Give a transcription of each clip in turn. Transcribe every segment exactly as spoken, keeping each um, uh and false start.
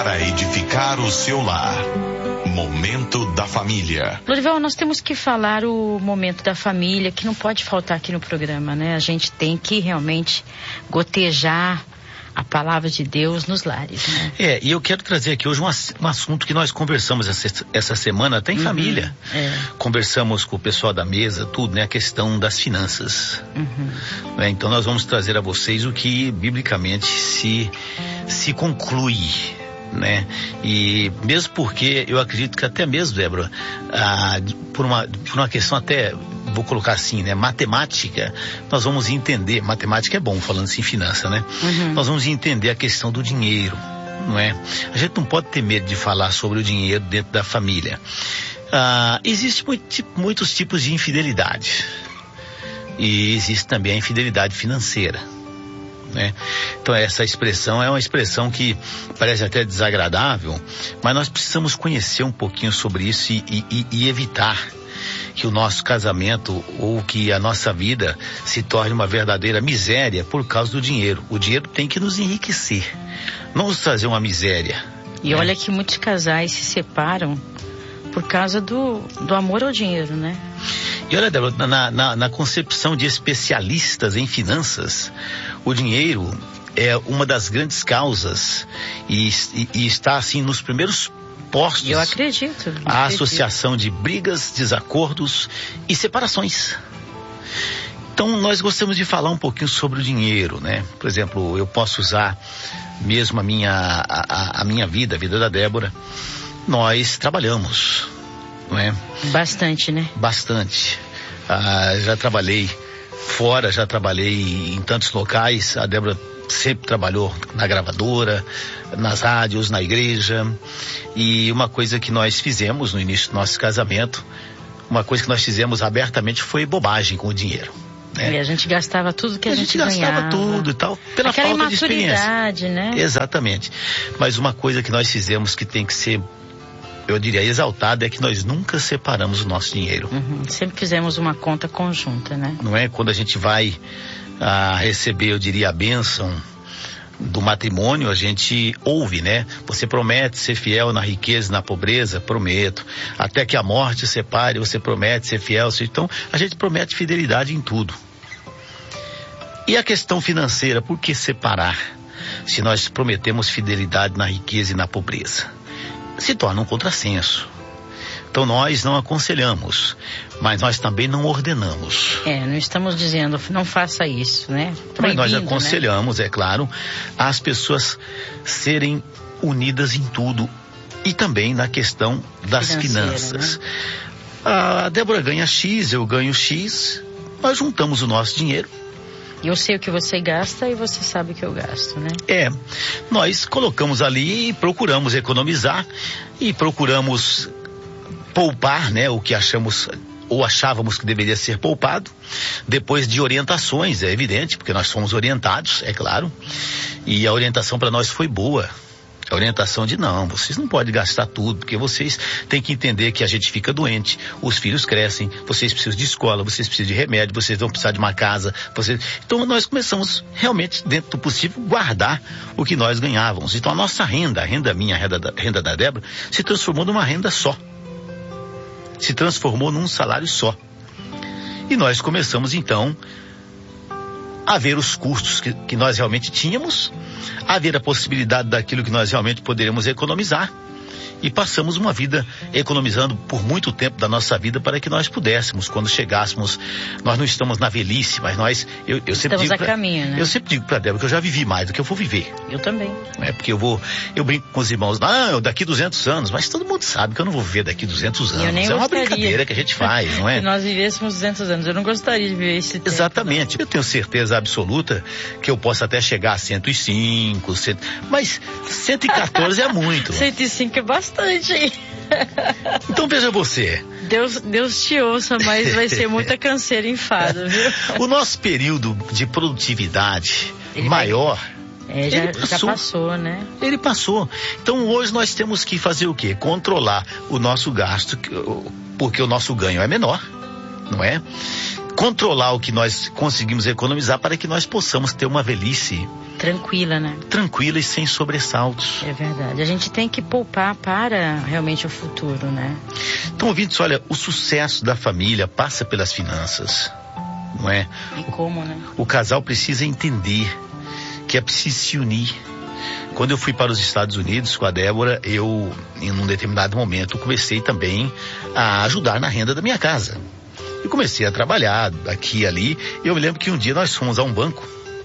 para edificar o seu lar. Momento da Família. Lorival, nós temos que falar o momento da família, que não pode faltar aqui no programa, né? A gente tem que realmente gotejar a palavra de Deus nos lares, né? É, e eu quero trazer aqui hoje um, um assunto que nós conversamos essa, essa semana, até em uhum, família. É. Conversamos com o pessoal da mesa, tudo, né? A questão das finanças. Uhum. Né? Então nós vamos trazer a vocês o que biblicamente se, se conclui, né? E mesmo porque eu acredito que até mesmo, Débora, ah, por, uma, por uma questão até, vou colocar assim, né, matemática, nós vamos entender, matemática é bom falando assim, finança, né? Uhum. Nós vamos entender a questão do dinheiro, não é? A gente não pode ter medo de falar sobre o dinheiro dentro da família. Ah, existe muito, muitos tipos de infidelidade e existe também a infidelidade financeira. Né? Então essa expressão é uma expressão que parece até desagradável, mas nós precisamos conhecer um pouquinho sobre isso e, e, e evitar que o nosso casamento ou que a nossa vida se torne uma verdadeira miséria por causa do dinheiro. O dinheiro tem que nos enriquecer, não nos trazer uma miséria. E né? Olha que muitos casais se separam por causa do, do amor ao dinheiro, né? E olha, Débora, na, na, na concepção de especialistas em finanças, o dinheiro é uma das grandes causas e, e, e está assim nos primeiros postos. Eu acredito. Eu a acredito. Associação de brigas, desacordos e separações. Então nós gostamos de falar um pouquinho sobre o dinheiro, né? Por exemplo, eu posso usar mesmo a minha, a, a minha vida, a vida da Débora. Nós trabalhamos, não é? Bastante, né? Bastante. Ah, já trabalhei fora, já trabalhei em tantos locais. A Débora sempre trabalhou na gravadora, nas rádios, na igreja. E uma coisa que nós fizemos no início do nosso casamento, uma coisa que nós fizemos abertamente foi bobagem com o dinheiro. Né? E a gente gastava tudo que a, a gente, gente gastava ganhava. tudo e tal, pela Aquela falta de experiência. Né? Exatamente. Mas uma coisa que nós fizemos que tem que ser, eu diria, exaltada, é que nós nunca separamos o nosso dinheiro. Uhum. Sempre fizemos uma conta conjunta, né? Não é? Quando a gente vai ah, receber, eu diria, a bênção do matrimônio, a gente ouve, né? Você promete ser fiel na riqueza e na pobreza? Prometo. Até que a morte separe, você promete ser fiel. Então, a gente promete fidelidade em tudo. E a questão financeira, por que separar se nós prometemos fidelidade na riqueza e na pobreza? Se torna um contrassenso. Então nós não aconselhamos, mas nós também não ordenamos. É, não estamos dizendo, não faça isso, né? Mas nós aconselhamos, né? É claro, as pessoas serem unidas em tudo e também na questão das finanças. Né? A Débora ganha X, eu ganho X, nós juntamos o nosso dinheiro. Eu sei o que você gasta e você sabe o que eu gasto, né? É, nós colocamos ali e procuramos economizar e procuramos poupar, né, o que achamos ou achávamos que deveria ser poupado, depois de orientações, é evidente, porque nós fomos orientados, é claro, e a orientação para nós foi boa. A orientação de não, vocês não podem gastar tudo, porque vocês têm que entender que a gente fica doente, os filhos crescem, vocês precisam de escola, vocês precisam de remédio, vocês vão precisar de uma casa, vocês... Então nós começamos realmente, dentro do possível, guardar o que nós ganhávamos. Então a nossa renda, a renda minha, a renda da, a renda da Débora, se transformou numa renda só. Se transformou num salário só. E nós começamos então a ver os custos que, que nós realmente tínhamos, a ver a possibilidade daquilo que nós realmente poderíamos economizar. E passamos uma vida economizando por muito tempo da nossa vida para que nós pudéssemos, quando chegássemos, nós não estamos na velhice, mas nós, eu, eu sempre estamos digo a pra, caminho, né? Eu sempre digo para Débora que eu já vivi mais do que eu vou viver. Eu também. É porque eu vou, eu brinco com os irmãos, não, daqui duzentos anos, mas todo mundo sabe que eu não vou viver daqui duzentos anos. Eu nem é uma gostaria. brincadeira que a gente faz, não é? Se nós vivêssemos duzentos anos, eu não gostaria de viver esse tempo. Exatamente. Não. Eu tenho certeza absoluta que eu posso até chegar a cento e cinco, cem, mas cento e quatorze é muito. cento e cinco é bastante, hein? Então veja você. Deus, Deus te ouça, mas vai ser muita canseira e enfado, viu? O nosso período de produtividade Ele maior... Vai... É, já, ele passou. já passou, né? Ele passou. Então hoje nós temos que fazer o quê? Controlar o nosso gasto, porque o nosso ganho é menor, não é? controlar o que nós conseguimos economizar para que nós possamos ter uma velhice tranquila, né? Tranquila e sem sobressaltos. É verdade. A gente tem que poupar para realmente o futuro, né? Então, ouvintes, olha, o sucesso da família passa pelas finanças, não é? E como, né? O casal precisa entender que é preciso se unir. Quando eu fui para os Estados Unidos com a Débora, eu, em um determinado momento, comecei também a ajudar na renda da minha casa. E comecei a trabalhar aqui e ali. E eu me lembro que um dia nós fomos a um banco.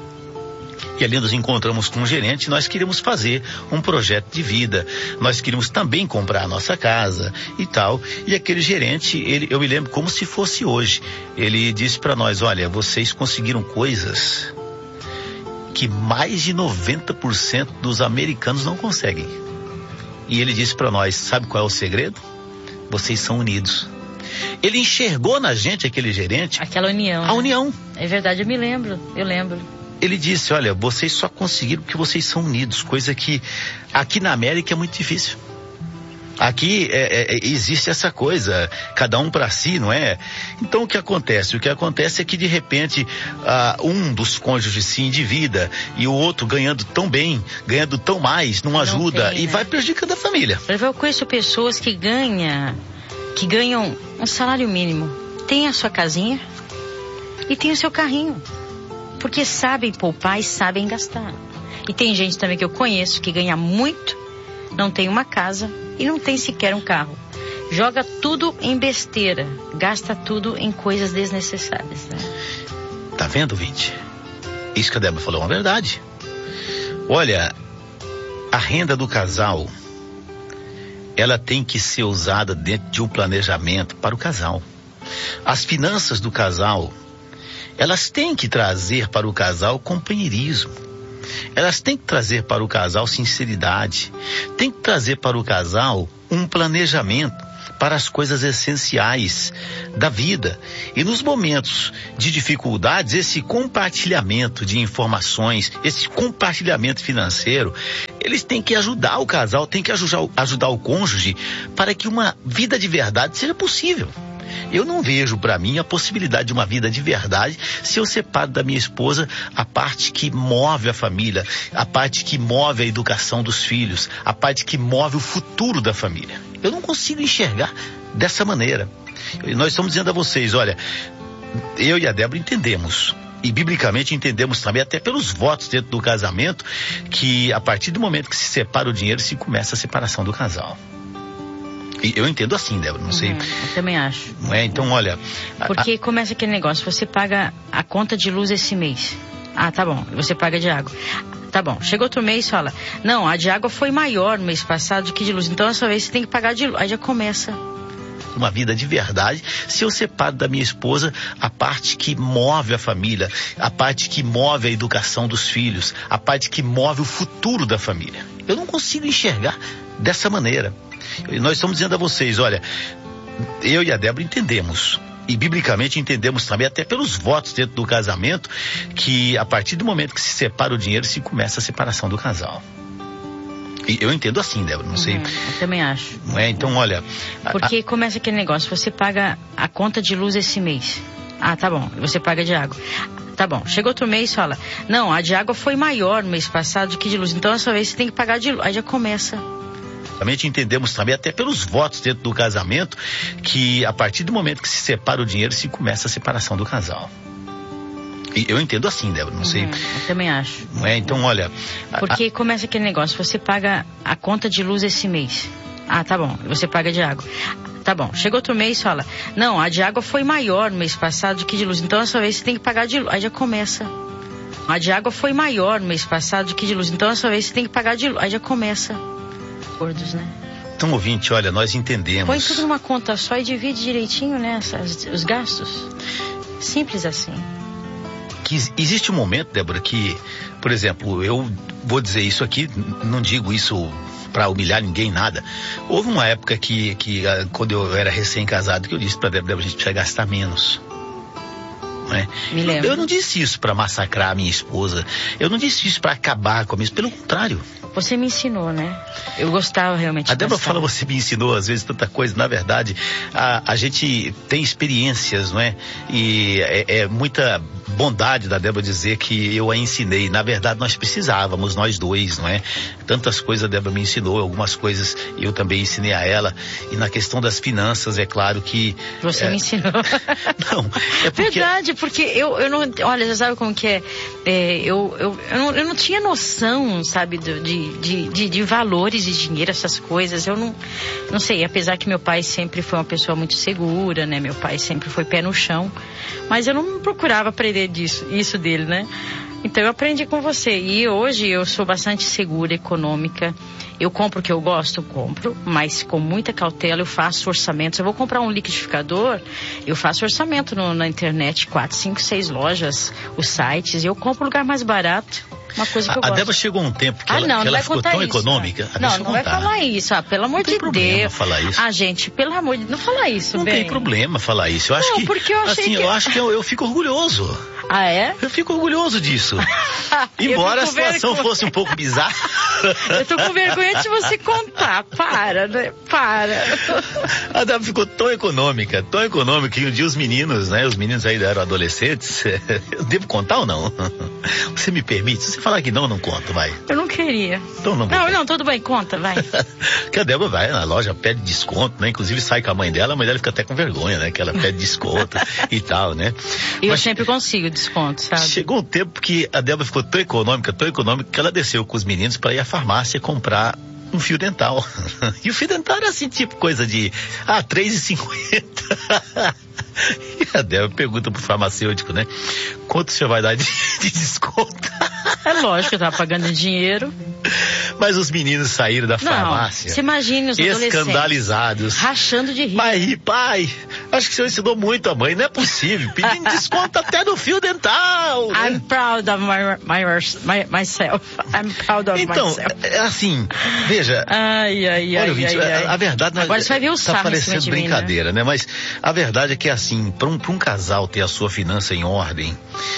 E ali nos encontramos com um gerente, nós queríamos fazer um projeto de vida, nós queríamos também comprar a nossa casa e tal. E aquele gerente, ele, eu me lembro como se fosse hoje, ele disse para nós, olha, vocês conseguiram coisas que mais de noventa por cento dos americanos não conseguem. E ele disse para nós, sabe qual é o segredo? Vocês são unidos. Ele enxergou na gente, aquele gerente, aquela união. A né? união. É verdade, eu me lembro, eu lembro. Ele disse, olha, vocês só conseguiram porque vocês são unidos, coisa que aqui na América é muito difícil. Aqui é, é, existe essa coisa, cada um para si, não é? Então o que acontece? O que acontece é que de repente uh, um dos cônjuges se endivida e o outro ganhando tão bem, ganhando tão mais, não ajuda não tem, e né? vai prejudicando a família. Eu conheço pessoas que ganham, que ganham um salário mínimo, tem a sua casinha e tem o seu carrinho. Porque sabem poupar e sabem gastar. E tem gente também que eu conheço que ganha muito, não tem uma casa e não tem sequer um carro. Joga tudo em besteira, gasta tudo em coisas desnecessárias. Né? Tá vendo, Vinte? Isso que a Débora falou é uma verdade. Olha, a renda do casal, ela tem que ser usada dentro de um planejamento para o casal. As finanças do casal, elas têm que trazer para o casal companheirismo. Elas têm que trazer para o casal sinceridade. Tem que trazer para o casal um planejamento para as coisas essenciais da vida. E nos momentos de dificuldades, esse compartilhamento de informações, esse compartilhamento financeiro, eles têm que ajudar o casal, têm que ajudar, ajudar o cônjuge para que uma vida de verdade seja possível. Eu não vejo para mim a possibilidade de uma vida de verdade se eu separo da minha esposa a parte que move a família, a parte que move a educação dos filhos, a parte que move o futuro da família. Eu não consigo enxergar dessa maneira. Nós estamos dizendo a vocês, olha, eu e a Débora entendemos, e biblicamente entendemos também, até pelos votos dentro do casamento, que a partir do momento que se separa o dinheiro, se começa a separação do casal. E eu entendo assim, Débora, não sei. Uhum, eu também acho. Não é? Então, olha... Porque a... começa aquele negócio, você paga a conta de luz esse mês. Ah, tá bom, você paga de água. Tá bom, chega outro mês e fala, não, a de água foi maior no mês passado do que de luz, então essa vez você tem que pagar de luz. Aí já começa... Uma vida de verdade, se eu separo da minha esposa a parte que move a família, a parte que move a educação dos filhos, a parte que move o futuro da família. Eu não consigo enxergar dessa maneira. Nós estamos dizendo a vocês, olha, eu e a Débora entendemos, e biblicamente entendemos também, até pelos votos dentro do casamento, que a partir do momento que se separa o dinheiro, se começa a separação do casal. E eu entendo assim, Débora, não sei. Uhum, eu também acho. Não é? Então, olha... Porque a... começa aquele negócio, você paga a conta de luz esse mês. Ah, tá bom, você paga de água. Tá bom, chega outro mês e fala, não, a de água foi maior no mês passado do que de luz, então essa vez você tem que pagar de luz. Aí já começa... Realmente entendemos também, até pelos votos dentro do casamento, que a partir do momento que se separa o dinheiro, se começa a separação do casal. E eu entendo assim, Débora, não sei. Uhum, eu também acho. Não é? Então, olha... Porque a... começa aquele negócio, você paga a conta de luz esse mês. Ah, tá bom, você paga de água. Tá bom, chega outro mês e fala, não, a de água foi maior no mês passado do que de luz, então essa vez você tem que pagar de luz. Aí já começa... A de água foi maior no mês passado do que de luz, então essa vez você tem que pagar de luz. Aí já começa... Acordos, né? Então, ouvinte, olha, nós entendemos. Põe tudo numa conta só e divide direitinho, né? Essas, os gastos. Simples assim. Que existe um momento, Débora, que, por exemplo, eu vou dizer isso aqui, não digo isso para humilhar ninguém, nada. Houve uma época que, que quando eu era recém-casado, que eu disse para Débora, a gente precisa gastar menos. Né? Me lembro. Eu não disse isso para massacrar a minha esposa. Eu não disse isso para acabar com a minha esposa. Pelo contrário. Você me ensinou, né? Eu gostava realmente. A Débora fala, você me ensinou às vezes tanta coisa. Na verdade, a, a gente tem experiências, não é? E é, é muita bondade da Débora dizer que eu a ensinei. Na verdade, nós precisávamos, nós dois, não é? Tantas coisas a Débora me ensinou, algumas coisas eu também ensinei a ela. E na questão das finanças, é claro que... Você é... me ensinou. Não, é porque... Verdade, porque eu, eu não... Olha, você sabe como que é? é eu, eu, eu, não, eu não tinha noção, sabe, de, de, de, de valores de dinheiro, essas coisas. Eu não, não sei, apesar que meu pai sempre foi uma pessoa muito segura, né? Meu pai sempre foi pé no chão. Mas eu não procurava aprender disso, isso dele, né? Então eu aprendi com você. E hoje eu sou bastante segura, econômica. Eu compro o que eu gosto, eu compro, mas com muita cautela eu faço orçamentos. Eu vou comprar um liquidificador, eu faço orçamento no, na internet, quatro, cinco, seis lojas, os sites, e eu compro o lugar mais barato. Uma coisa que eu a, gosto. A Débora chegou um tempo que ah, ela, não, que não ela vai ficou contar tão isso, econômica. Não, não, não vai falar isso. Ah, pelo amor de Deus. Falar isso. Ah, gente, pelo amor de Deus, não fala isso, Não bem. tem problema falar isso. Eu acho não, que, porque eu achei assim, que... eu acho que eu, eu fico orgulhoso. Ah, é? Eu fico orgulhoso disso. Embora a situação vergonha. fosse um pouco bizarra. Eu tô com vergonha de você contar. Para, né? Para. A Débora ficou tão econômica, tão econômica, que um dia os meninos, né? Os meninos ainda eram adolescentes. Eu devo contar ou não? Você me permite? Se você falar que não, eu não conto, vai. Eu não queria. Então não vou. Não, não, tudo bem, conta, vai. Que a Débora vai na loja, pede desconto, né? Inclusive sai com a mãe dela, a mãe dela fica até com vergonha, né? Que ela pede desconto e tal, né? Eu Mas sempre consigo desconto, sabe? Chegou um tempo que a Débora ficou tão econômica, tão econômica, que ela desceu com os meninos para ir à farmácia comprar um fio dental. E o fio dental era assim, tipo coisa de, ah, três reais e cinquenta. E a Débora pergunta pro farmacêutico, né? Quanto o senhor vai dar de, de desconto? É lógico que eu tava pagando dinheiro. Mas os meninos saíram da farmácia. Não, você imagina os adolescentes escandalizados. Rachando de rir. Mas, pai, acho que o senhor ensinou muito a mãe. Não é possível. Pedindo desconto até no fio dental. Né? I'm proud of my, my, my, myself. I'm proud of então, myself. Então, assim, veja. Ai, ai, olha, ai, gente, ai, a, a verdade... Agora você vai ver o sarro tá parecendo de brincadeira, mim, né? né? Mas a verdade é que, assim, para um, para um casal ter a sua finança em ordem,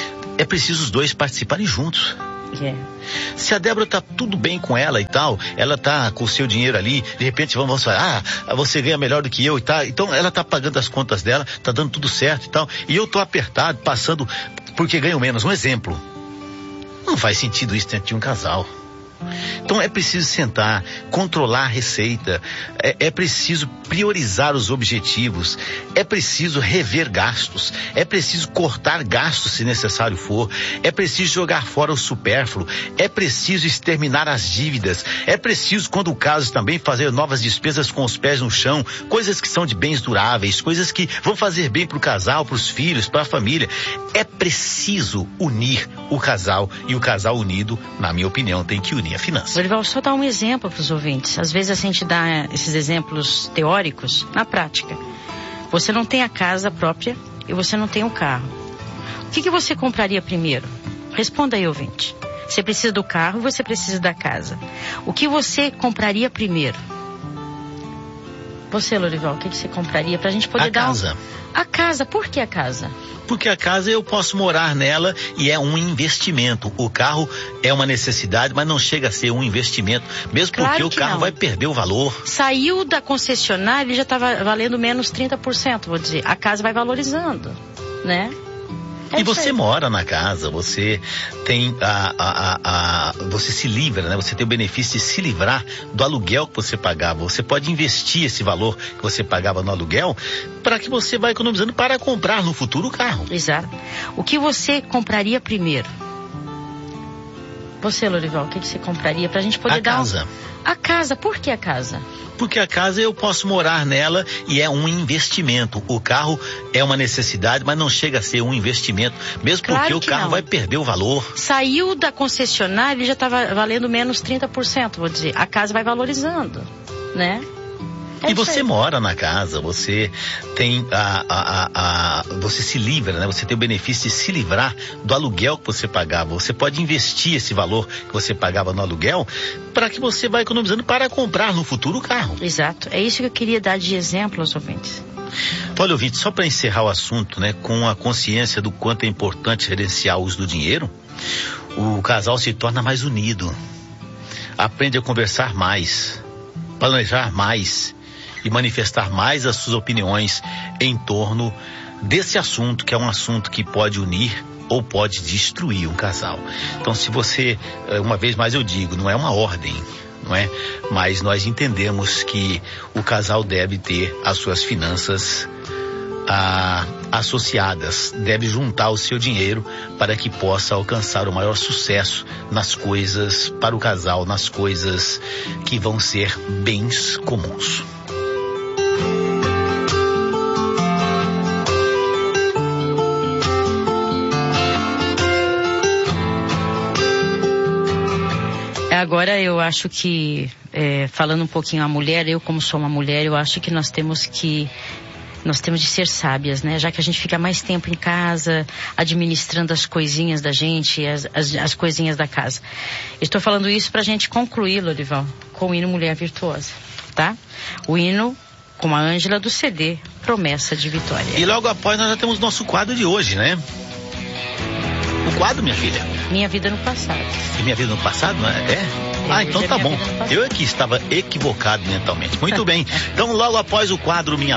é preciso os dois participarem juntos. Yeah. Se a Débora tá tudo bem com ela e tal, ela tá com o seu dinheiro ali, de repente vamos falar, ah, você ganha melhor do que eu e tal, então ela tá pagando as contas dela, tá dando tudo certo e tal, e eu tô apertado, passando porque ganho menos. Um exemplo, não faz sentido isso dentro de um casal. Então é preciso sentar, controlar a receita, é, é preciso priorizar os objetivos, é preciso rever gastos, é preciso cortar gastos se necessário for, é preciso jogar fora o supérfluo, é preciso exterminar as dívidas, é preciso, quando o caso, também fazer novas despesas com os pés no chão, coisas que são de bens duráveis, coisas que vão fazer bem para o casal, para os filhos, para a família. É preciso unir o casal, e o casal unido, na minha opinião, tem que unir a finança. Dorival, só dar um exemplo para os ouvintes. Às vezes a gente dá esses exemplos teóricos na prática. Você não tem a casa própria e você não tem o carro. O que, que você compraria primeiro? Responda aí, ouvinte. Você precisa do carro e você precisa da casa. O que você compraria primeiro? Você, Lorival, o que, que você compraria para a gente poder a dar... A casa. Um... A casa, por que a casa? Porque a casa eu posso morar nela e é um investimento. O carro é uma necessidade, mas não chega a ser um investimento, mesmo claro porque o carro não. vai perder o valor. Saiu da concessionária, ele já estava valendo menos trinta por cento, vou dizer. A casa vai valorizando, né? É e você mora na casa, você tem a, a, a, a, você se livra, né? Você tem o benefício de se livrar do aluguel que você pagava. Você pode investir esse valor que você pagava no aluguel para que você vá economizando para comprar no futuro o carro. Exato. O que você compraria primeiro? Você, Lorival, o que, que você compraria para a gente poder a dar... A casa. Um... A casa, por que a casa? Porque a casa eu posso morar nela e é um investimento. O carro é uma necessidade, mas não chega a ser um investimento, mesmo claro porque o carro não. vai perder o valor. Saiu da concessionária, ele já estava valendo menos trinta por cento, vou dizer. A casa vai valorizando, né? É e você mora na casa, você tem a, a, a, a, você se livra, né? Você tem o benefício de se livrar do aluguel que você pagava. Você pode investir esse valor que você pagava no aluguel para que você vá economizando para comprar no futuro o carro. Exato. É isso que eu queria dar de exemplo aos ouvintes. Então, olha, ouvinte, só para encerrar o assunto, né, com a consciência do quanto é importante gerenciar o uso do dinheiro, o casal se torna mais unido, aprende a conversar mais, planejar mais e manifestar mais as suas opiniões em torno desse assunto, que é um assunto que pode unir ou pode destruir um casal. Então, se você, uma vez mais eu digo, não é uma ordem, não é? Mas nós entendemos que o casal deve ter as suas finanças ah, associadas, deve juntar o seu dinheiro para que possa alcançar o maior sucesso nas coisas, para o casal, nas coisas que vão ser bens comuns. Agora eu acho que, é, falando um pouquinho a mulher, eu como sou uma mulher, eu acho que nós temos que, nós temos de ser sábias, né? Já que a gente fica mais tempo em casa, administrando as coisinhas da gente, as, as, as coisinhas da casa. Estou falando isso pra gente concluir, Lorival, com o hino Mulher Virtuosa, tá? O hino com a Ângela do C D, Promessa de Vitória. E logo após nós já temos nosso quadro de hoje, né? O quadro, minha filha? Minha Vida no Passado. E Minha Vida no Passado, não é? É? Ah, então tá bom. Eu aqui estava equivocado mentalmente. Muito bem. Então, logo após o quadro Minha